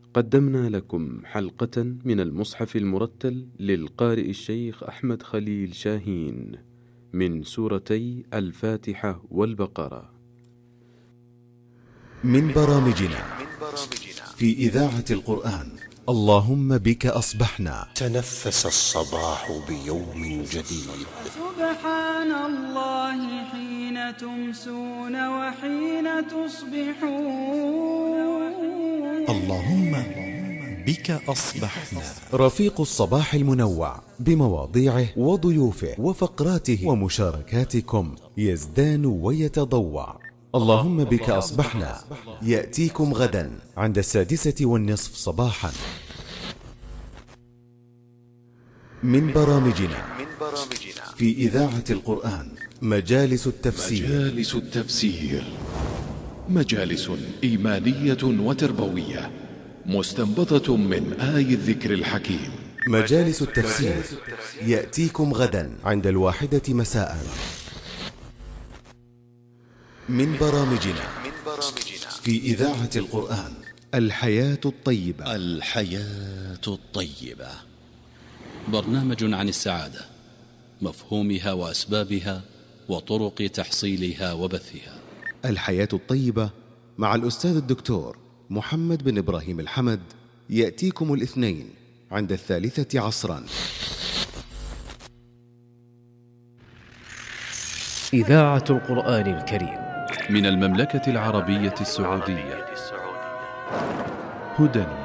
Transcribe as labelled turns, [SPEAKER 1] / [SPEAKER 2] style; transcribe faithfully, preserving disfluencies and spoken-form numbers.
[SPEAKER 1] قدمنا لكم حلقة من المصحف المرتل للقارئ الشيخ أحمد خليل شاهين من سورتي الفاتحة والبقرة،
[SPEAKER 2] من برامجنا في إذاعة القرآن. اللهم بك أصبحنا.
[SPEAKER 3] تنفس الصباح بيوم جديد.
[SPEAKER 4] سبحان الله حين تمسون وحين تصبحون.
[SPEAKER 3] اللهم بك أصبحنا.
[SPEAKER 2] رفيق الصباح المنوع بمواضيعه وضيوفه وفقراته ومشاركاتكم يزدان ويتضوع. اللهم بك أصبحنا يأتيكم غدا عند السادسة والنصف صباحا. من برامجنا في إذاعة القرآن مجالس التفسير.
[SPEAKER 5] مجالس التفسير مجالس إيمانية وتربوية مستنبطة من آي الذكر الحكيم.
[SPEAKER 2] مجالس التفسير يأتيكم غدا عند الواحدة مساء. من برامجنا في إذاعة القرآن الحياة الطيبة.
[SPEAKER 3] الحياة الطيبة
[SPEAKER 6] برنامج عن السعادة، مفهومها وأسبابها وطرق تحصيلها وبثها.
[SPEAKER 2] الحياة الطيبة مع الأستاذ الدكتور محمد بن إبراهيم الحمد يأتيكم الاثنين عند الثالثة عصرا.
[SPEAKER 7] إذاعة القرآن الكريم
[SPEAKER 5] من المملكة العربية السعودية. هدى